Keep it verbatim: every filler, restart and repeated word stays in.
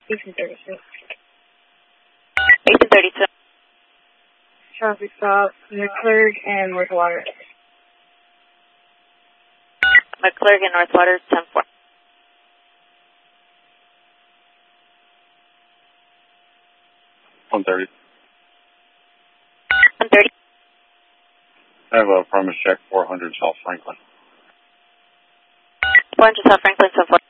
eighteen thirty-six. eighteen thirty-two. Traffic stop, McClurg and Northwater. McClurg and Northwater, ten four. one thirty. one thirty. I have a promise check, four hundred South Franklin. four hundred South Franklin, ten four.